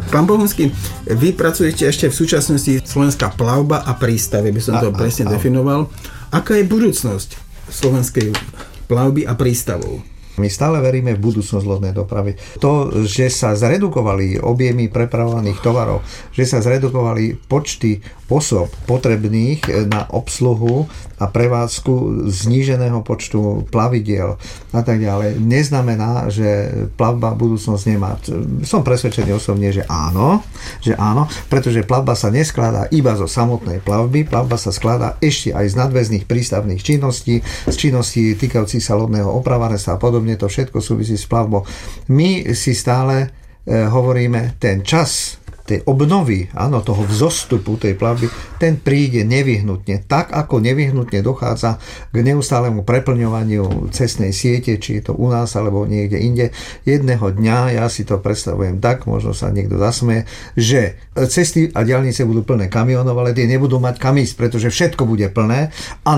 Pán Bohunský, vy pracujete ešte v súčasnosti Slovenská plavba a prístavy, by som to presne definoval. Aká je budúcnosť slovenskej plavby a prístavov? My stále veríme v budúcnosť lodnej dopravy. To, že sa zredukovali objemy prepravovaných tovarov, že sa zredukovali počty osôb potrebných na obsluhu a prevádzku zníženého počtu plavidiel a tak ďalej, neznamená, že plavba budúcnosť nemá. Som presvedčený osobne, že áno, pretože plavba sa neskladá iba zo samotnej plavby, plavba sa skladá ešte aj z nadväzných prístavných činností, z činností týkajúcich sa lodného opravárenstva a podobne, to všetko súvisí s plavbou. My si stále hovoríme, ten čas tej obnovy, áno, toho vzostupu tej plavby, ten príde nevyhnutne. Tak, ako nevyhnutne dochádza k neustálemu preplňovaniu cestnej siete, či je to u nás, alebo niekde inde. Jedného dňa, ja si to predstavujem tak, možno sa niekto zasmeje, že cesty a diaľnice budú plné kamionov, ale tie nebudú mať kam ísť, pretože všetko bude plné a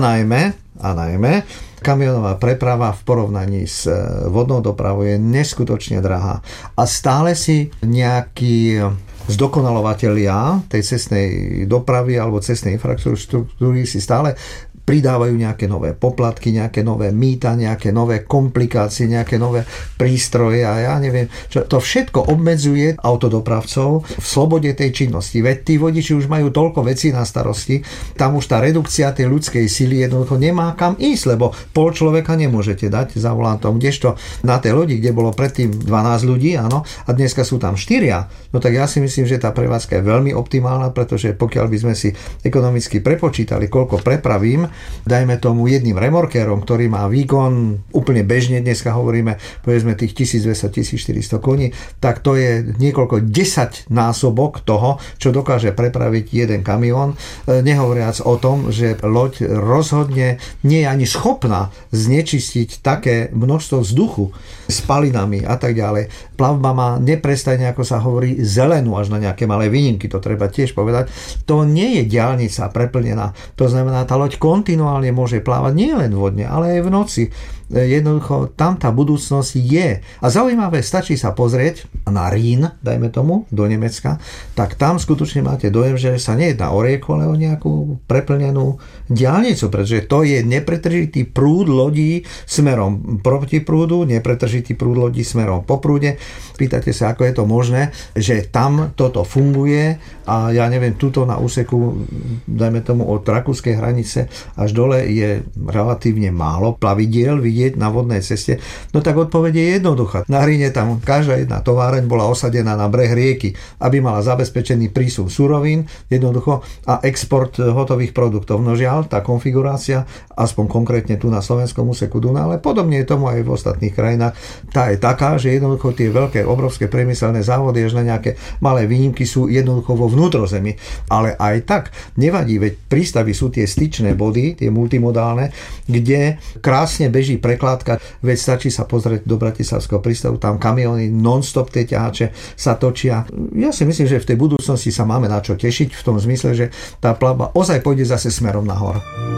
najmä kamionová preprava v porovnaní s vodnou dopravou je neskutočne drahá. A stále si nejakí zdokonalovatelia tej cestnej dopravy alebo cestnej infraštruktúry si stále pridávajú nejaké nové poplatky, nejaké nové mýta, nejaké nové komplikácie, nejaké nové prístroje a ja neviem, čo to všetko obmedzuje autodopravcov v slobode tej činnosti. Veď tí vodiči už majú toľko vecí na starosti, tam už tá redukcia tej ľudskej sily jednoducho nemá kam ísť, lebo pol človeka nemôžete dať za volantom, kdežto na tej lodi, kde bolo predtým 12 ľudí, áno, a dneska sú tam 4, no tak ja si myslím, že tá prevádzka je veľmi optimálna, pretože pokiaľ by sme si ekonomicky prepočítali, koľko prepravím, dajme tomu jedným remorkérom, ktorý má výkon úplne bežne, dneska hovoríme povedzme tých 1200-1400 koní, tak to je niekoľko 10 násobok toho, čo dokáže prepraviť jeden kamión, nehovoriac o tom, že loď rozhodne nie je ani schopná znečistiť také množstvo vzduchu s palinami a tak ďalej. Plavba má neprestajne, ako sa hovorí, zelenú až na nejaké malé výnimky, to treba tiež povedať. To nie je diaľnica preplnená, to znamená, tá loď kontinuálne môže plávať nie len vodne, ale aj v noci. Jednoducho, tam tá budúcnosť je. A zaujímavé, stačí sa pozrieť na Rín, dajme tomu, do Nemecka, tak tam skutočne máte dojem, že sa nejedná o rieku, ale o nejakú preplnenú diaľnicu, pretože to je nepretržitý prúd lodí smerom proti prúdu, nepretržitý prúd lodí smerom po prúde. Pýtate sa, ako je to možné, že tam toto funguje a ja neviem, tuto na úseku, dajme tomu od rakúskej hranice až dole je relatívne málo plavidiel vidieť na vodnej ceste. No tak odpoveď je jednoduchá. Na Ríne tam každá jedna továreň bola osadená na breh rieky, aby mala zabezpečený prísun surovín, jednoducho, a export hotových produktov. No žiaľ, tá konfigurácia, aspoň konkrétne tu na slovenskom úseku Duna, ale podobne je tomu aj v ostatných krajinách, tá je taká, že jednoducho tie veľké, obrovské priemyselné závody až na nejaké malé výnimky sú jednoducho vo vnútrozemí. Ale aj tak nevadí, veď prístavy sú tie styčné body, tie multimodálne, kde krásne beží prekládka, veď stačí sa pozrieť do Bratislavského prístavu, tam kamióny non-stop, tie ťahače sa točia. Ja si myslím, že v tej budúcnosti sa máme na čo tešiť, v tom zmysle, že tá plavba ozaj pôjde zase smerom nahor.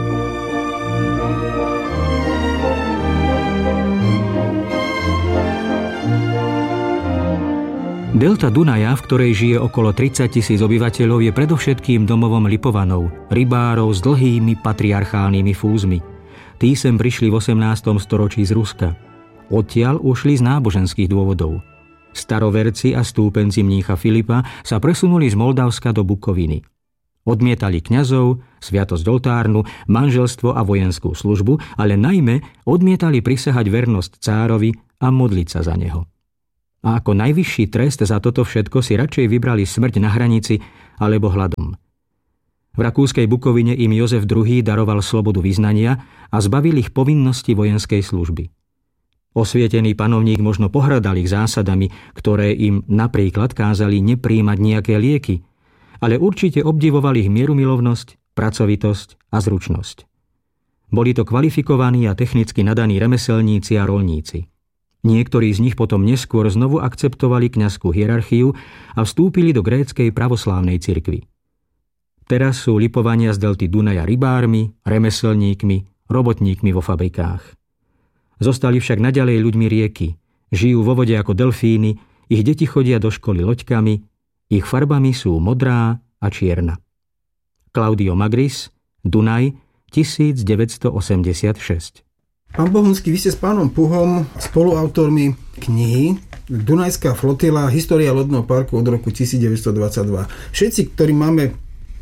Delta Dunaja, v ktorej žije okolo 30 000 obyvateľov, je predovšetkým domovom Lipovanov, rybárov s dlhými patriarchálnymi fúzmi. Tí sem prišli v 18. storočí z Ruska. Odtiaľ ušli z náboženských dôvodov. Staroverci a stúpenci mnícha Filipa sa presunuli z Moldavska do Bukoviny. Odmietali kňazov, sviatosť oltárnu, manželstvo a vojenskú službu, ale najmä odmietali prisahať vernosť cárovi a modliť sa za neho. A ako najvyšší trest za toto všetko si radšej vybrali smrť na hranici alebo hladom. V rakúskej Bukovine im Jozef II daroval slobodu vyznania a zbavil ich povinnosti vojenskej služby. Osvietený panovník možno pohŕdal ich zásadami, ktoré im napríklad kázali nepríjmať nejaké lieky, ale určite obdivoval ich mierumilovnosť, pracovitosť a zručnosť. Boli to kvalifikovaní a technicky nadaní remeselníci a roľníci. Niektorí z nich potom neskôr znovu akceptovali kňazskú hierarchiu a vstúpili do gréckej pravoslávnej cirkvi. Teraz sú Lipovania z delty Dunaja rybármi, remeselníkmi, robotníkmi vo fabrikách. Zostali však naďalej ľuďmi rieky. Žijú vo vode ako delfíny, ich deti chodia do školy loďkami, Ich farbami sú modrá a čierna. Claudio Magris, Dunaj, 1986. Pán Bohunský, vy ste s pánom Puhom spoluautormi knihy Dunajská flotila, história lodného parku od roku 1922. Všetci, ktorí máme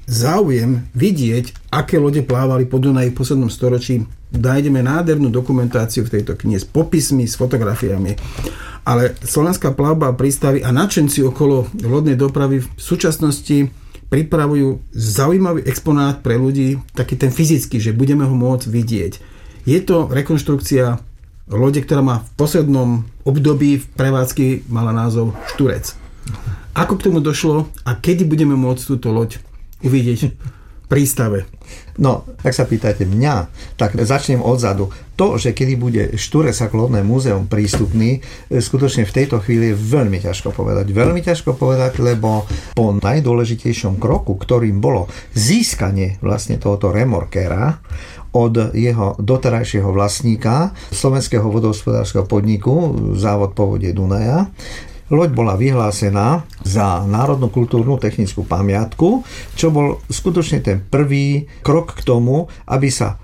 záujem vidieť, aké lode plávali po Dunaji v poslednom storočí, nájdeme nádhernú dokumentáciu v tejto knihe s popismi, s fotografiami. Ale slovenská plavba a prístavy a nadšenci okolo lodnej dopravy v súčasnosti pripravujú zaujímavý exponát pre ľudí, taký ten fyzický, že budeme ho môcť vidieť. Je to rekonštrukcia lode, ktorá má v poslednom období v prevádzky mala názov Šturec. Ako k tomu došlo a kedy budeme môcť túto loď uvidieť v prístave? No, ak sa pýtate mňa, tak začnem odzadu. To, že kedy bude Šturec ako lodné múzeum prístupný, skutočne v tejto chvíli je veľmi ťažko povedať. Veľmi ťažko povedať, lebo po najdôležitejšom kroku, ktorým bolo získanie vlastne tohoto remorkera od jeho doterajšieho vlastníka, Slovenského vodohospodárskeho podniku, Závod povodie Dunaja, loď bola vyhlásená za národnú kultúrnu technickú pamiatku, čo bol skutočne ten prvý krok k tomu, aby sa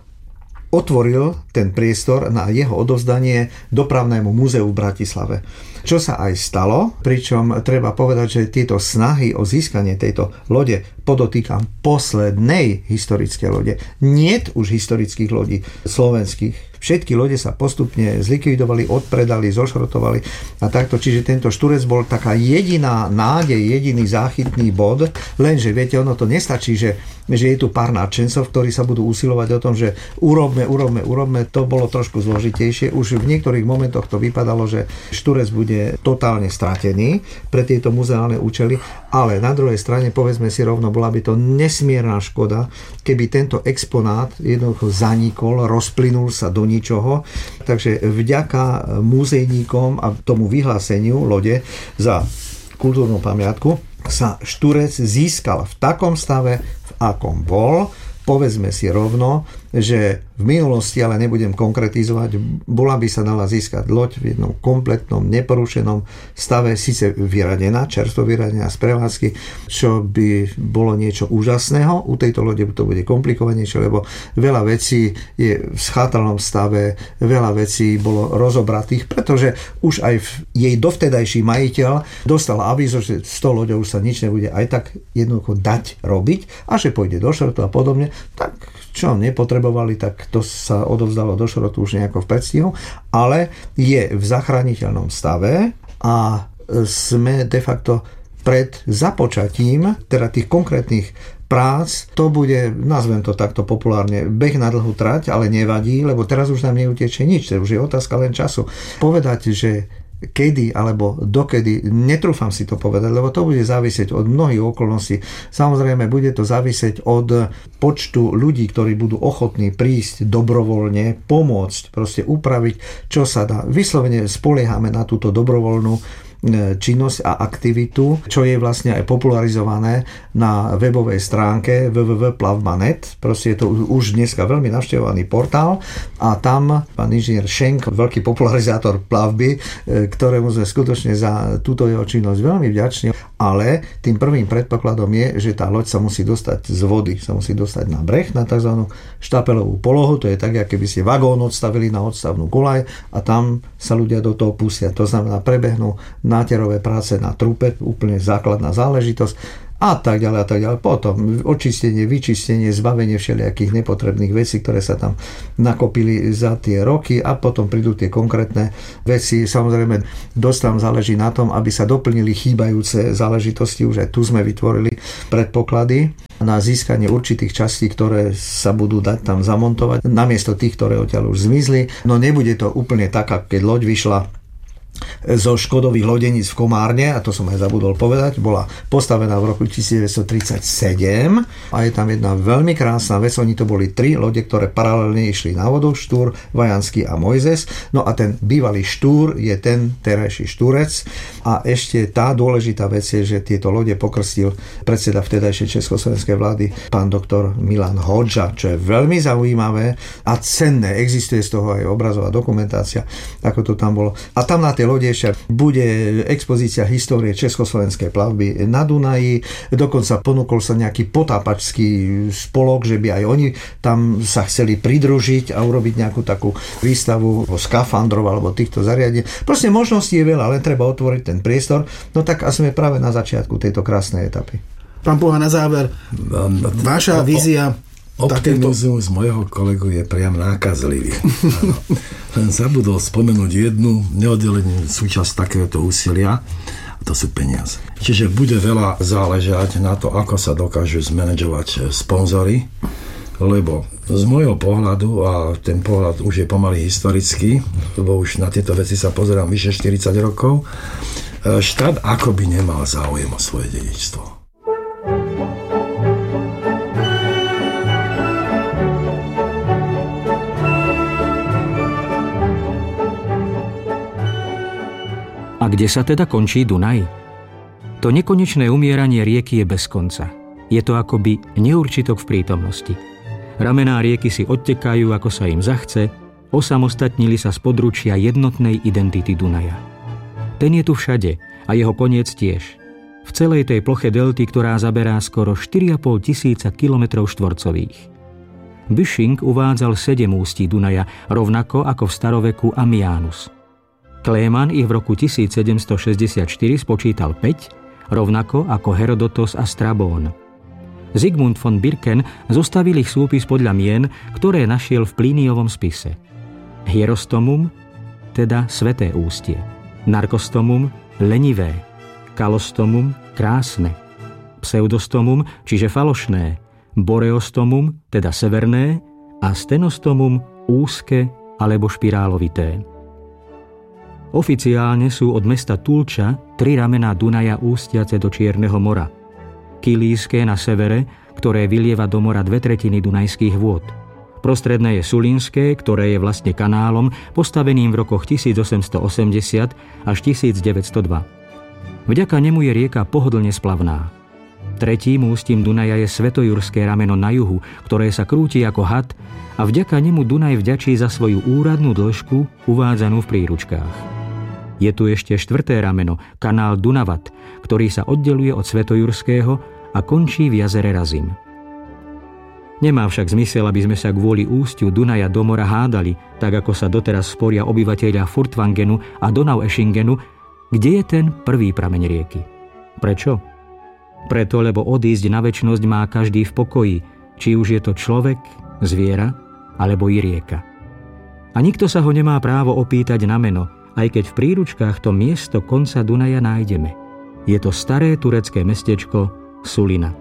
otvoril ten priestor na jeho odovzdanie Dopravnému múzeu v Bratislave. Čo sa aj stalo, pričom treba povedať, že tieto snahy o získanie tejto lode, podotýkam poslednej historické lode, niet už historických lodí slovenských. Všetky lode sa postupne zlikvidovali, odpredali, zošrotovali a takto. Čiže tento Šturec bol taká jediná nádej, jediný záchytný bod, lenže viete, ono to nestačí, že je tu pár nadšencov, ktorí sa budú usilovať o tom, že urobme. To bolo trošku zložitejšie. Už v niektorých momentoch to vypadalo, že Šturec bude totálne stratený pre tieto muzeálne účely, ale na druhej strane, povedzme si rovno, bola by to nesmierna škoda, keby tento exponát jednoducho zanikol, rozplynul sa do ničoho. Takže vďaka muzejníkom a tomu vyhláseniu lode za kultúrnu pamiatku sa Šturec získal v takom stave, v akom bol. Povedzme si rovno, že v minulosti, ale nebudem konkretizovať, bola by sa dala získať loď v jednom kompletnom, neporušenom stave, síce vyradená, čerstvo vyradená z prevádzky, čo by bolo niečo úžasného. U tejto lode to bude komplikovanejšie, lebo veľa vecí je v schátralnom stave, veľa vecí bolo rozobratých, pretože už aj jej dovtedajší majiteľ dostal avízo, že s tou loďou už sa nič nebude aj tak jednoducho dať robiť a že pôjde do šrotu a podobne, tak čo nepotrebovali, tak to sa odovzdalo do šrotu už nejako v predstihu, ale je v zachrániteľnom stave a sme de facto pred započatím teda tých konkrétnych prác. To bude, nazvem to takto populárne, beh na dlhú trať, ale nevadí, lebo teraz už nám neutečie nič, to už je otázka len času. Povedať, že kedy alebo dokedy, netrúfam si to povedať, lebo to bude závisieť od mnohých okolností. Samozrejme, bude to závisieť od počtu ľudí, ktorí budú ochotní prísť dobrovoľne, pomôcť, proste upraviť, čo sa dá. Vyslovene spoliehame na túto dobrovoľnú činnosť a aktivitu, čo je vlastne aj popularizované na webovej stránke www.plavba.net. Proste je to už dneska veľmi navštevovaný portál a tam pán inžinier Schenk, veľký popularizátor plavby, ktorému sme skutočne za túto jeho činnosť veľmi vďační, ale tým prvým predpokladom je, že tá loď sa musí dostať z vody, sa musí dostať na breh, na tzv. Štapelovú polohu, to je tak, ako keby ste vagón odstavili na odstavnú guľaj a tam sa ľudia do toho pustia. To znamená, prebehnú náterové práce na trupe, úplne základná záležitosť a tak ďalej a tak ďalej. Potom očistenie, vyčistenie, zbavenie všelijakých nepotrebných vecí, ktoré sa tam nakopili za tie roky a potom prídu tie konkrétne veci. Samozrejme, dosť tam záleží na tom, aby sa doplnili chýbajúce záležitosti. Už aj tu sme vytvorili predpoklady na získanie určitých častí, ktoré sa budú dať tam zamontovať, namiesto tých, ktoré odtiaľ už zmizli. No nebude to úplne tak, ako keď loď vyšla zo Škodových lodeníc v Komárne, a to som aj zabudol povedať, bola postavená v roku 1937 a je tam jedna veľmi krásna vec. Oni to boli 3 lode, ktoré paralelne išli na vodu, Štúr, Vajanský a Mojzes. No a ten bývalý Štúr je ten terajší Šturec a ešte tá dôležitá vec je, že tieto lode pokrstil predseda vtedajšej československej vlády pán doktor Milan Hodža, čo je veľmi zaujímavé a cenné. Existuje z toho aj obrazová dokumentácia, ako to tam bolo. A tam na tej lode, bude expozícia histórie československej plavby na Dunaji, dokonca ponúkol sa nejaký potápačský spolok, že by aj oni tam sa chceli pridružiť a urobiť nejakú takú výstavu skafandrov alebo týchto zariadení. Proste možností je veľa, len treba otvoriť ten priestor. No tak a sme práve na začiatku tejto krásnej etapy. Pán Puha, na záver, vaša vízia... Optimizmus môjho kolegu je priam nákazlivý. Len zabudol spomenúť jednu neoddelenú súčasť takéhoto úsilia, a to sú peniaze. Čiže bude veľa záležať na to, ako sa dokážu zmanéžovať sponzory, lebo z môjho pohľadu, a ten pohľad už je pomaly historický, lebo už na tieto veci sa pozerám vyše 40 rokov, štát akoby nemal záujem o svoje dedičstvo. A kde sa teda končí Dunaj? To nekonečné umieranie rieky je bez konca. Je to akoby neurčitok v prítomnosti. Ramená rieky si odtekajú, ako sa im zachce, osamostatnili sa z područia jednotnej identity Dunaja. Ten je tu všade a jeho koniec tiež. V celej tej ploche delty, ktorá zaberá skoro 4,5 tisíca kilometrov štvorcových. Büsching uvádzal 7 ústí Dunaja, rovnako ako v staroveku Ammianus. Kléman ich v roku 1764 spočítal 5, rovnako ako Herodotos a Strabón. Zygmunt von Birken zostavil ich súpis podľa mien, ktoré našiel v Plíniovom spise. Hierostomum, teda sveté ústie. Narkostomum, lenivé. Kalostomum, krásne. Pseudostomum, čiže falošné. Boreostomum, teda severné. A stenostomum, úzke alebo špirálovité. Oficiálne sú od mesta Tulča 3 ramená Dunaja ústiace do Čierneho mora. Kilíske na severe, ktoré vylieva do mora 2/3 dunajských vôd. Prostredné je Sulínske, ktoré je vlastne kanálom, postaveným v rokoch 1880 až 1902. Vďaka nemu je rieka pohodlne splavná. Tretím ústím Dunaja je Svetojurské rameno na juhu, ktoré sa krúti ako had a vďaka nemu Dunaj vďačí za svoju úradnú dĺžku uvádzanú v príručkách. Je tu ešte 4. rameno, kanál Dunavat, ktorý sa oddeluje od Svetojurského a končí v jazere Razim. Nemá však zmysel, aby sme sa kvôli ústiu Dunaja do mora hádali, tak ako sa doteraz sporia obyvatelia Furtvangenu a Donaueschingenu, kde je ten prvý prameň rieky. Prečo? Preto, lebo odísť na večnosť má každý v pokoji, či už je to človek, zviera alebo i rieka. A nikto sa ho nemá právo opýtať na meno, aj keď v príručkách to miesto konca Dunaja nájdeme. Je to staré turecké mestečko Sulina.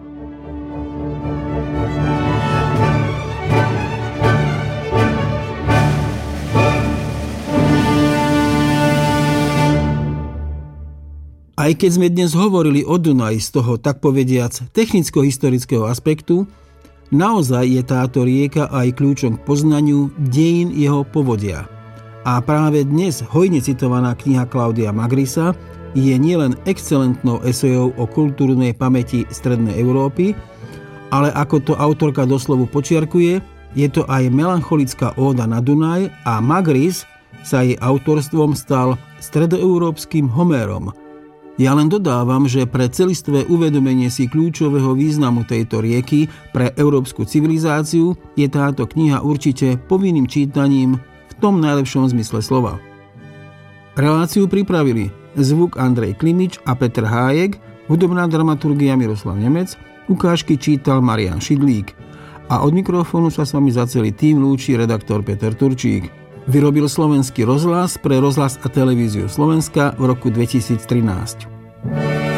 Aj keď sme dnes hovorili o Dunaji z toho, tak povediac, technicko-historického aspektu, naozaj je táto rieka aj kľúčom k poznaniu dejín jeho povodia. A práve dnes hojne citovaná kniha Klaudia Magrisa je nielen excelentnou esejou o kultúrnej pamäti Strednej Európy, ale ako to autorka doslovu počiarkuje, je to aj melancholická óda na Dunaj a Magris sa jej autorstvom stal stredoeurópskym Homérom. Ja len dodávam, že pre celistvé uvedomenie si kľúčového významu tejto rieky pre európsku civilizáciu je táto kniha určite povinným čítaním v tom najlepšom zmysle slova. Reláciu pripravili zvuk Andrej Klimič a Peter Hájek, hudobná dramaturgia Miroslav Nemec, ukážky čítal Marián Šidlík a od mikrofónu sa s vami za celý tým lúči redaktor Peter Turčík. Vyrobil Slovenský rozhlas pre Rozhlas a televíziu Slovenska v roku 2013.